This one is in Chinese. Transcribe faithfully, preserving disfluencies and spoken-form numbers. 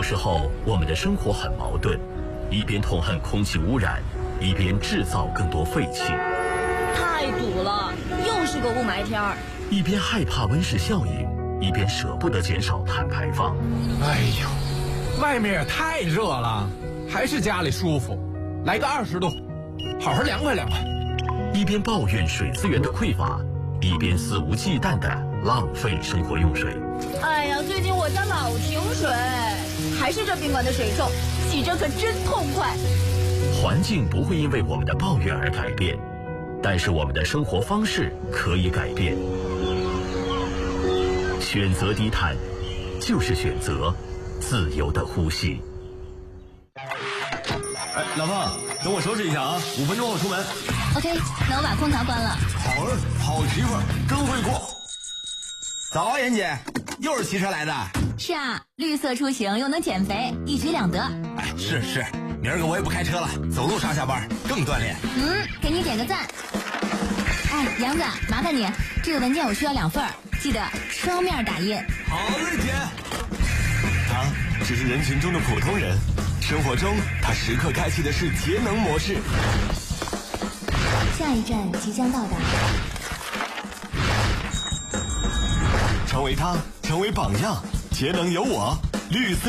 时候，我们的生活很矛盾，一边痛恨空气污染，一边制造更多废气。 太堵了，又是个雾霾天儿。 一边害怕温室效应，一边舍不得减少碳排放。 哎呦，外面也太热了，还是家里舒服。来个二十度，好好凉快凉快。 一边抱怨水资源的匮乏，一边肆无忌惮地浪费生活用水。 哎呀，最近我家老停水，还是这宾馆的水臭，洗着可真痛快。 环境不会因为我们的抱怨而改变，但是我们的生活方式可以改变。选择低碳，就是选择自由的呼吸。 哎，老婆，等我收拾一下啊，五分钟后出门。 OK， 那我把空调关了。 好儿，好媳妇儿，真会过。 早啊，妍姐，又是骑车来的。 是啊，绿色出行又能减肥，一举两得。 哎，是是，明儿个我也不开车了，走路上下班更锻炼。 嗯，给你点个赞。哎，杨子，麻烦你，这个文件我需要两份，记得双面打印。 好嘞，姐。他只是人群中的普通人，生活中他时刻开启的是节能模式。 下一站即将到达。 成为他，成为榜样，节能有我，绿色。